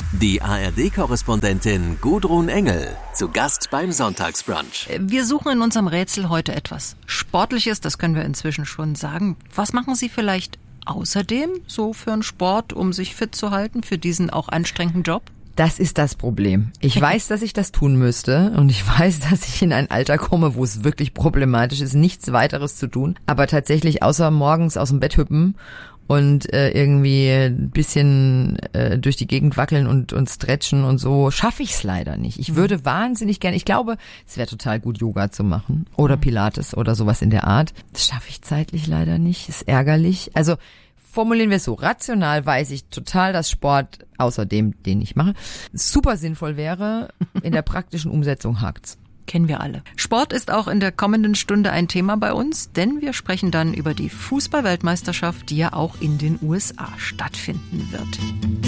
Die ARD-Korrespondentin Gudrun Engel zu Gast beim Sonntagsbrunch. Wir suchen in unserem Rätsel heute etwas Sportliches, das können wir inzwischen schon sagen. Was machen Sie vielleicht außerdem so für einen Sport, um sich fit zu halten, für diesen auch anstrengenden Job? Das ist das Problem. Ich weiß, dass ich das tun müsste und ich weiß, dass ich in ein Alter komme, wo es wirklich problematisch ist, nichts weiteres zu tun. Aber tatsächlich außer morgens aus dem Bett hüppen und irgendwie ein bisschen durch die Gegend wackeln und stretchen und so, schaffe ich es leider nicht. Ich würde wahnsinnig gerne, ich glaube, es wäre total gut, Yoga zu machen oder Pilates oder sowas in der Art. Das schaffe ich zeitlich leider nicht, ist ärgerlich. Also formulieren wir es so, rational weiß ich total, dass Sport, außer dem, den ich mache, super sinnvoll wäre. In der praktischen Umsetzung hakt's. Kennen wir alle. Sport ist auch in der kommenden Stunde ein Thema bei uns, denn wir sprechen dann über die Fußball-Weltmeisterschaft, die ja auch in den USA stattfinden wird.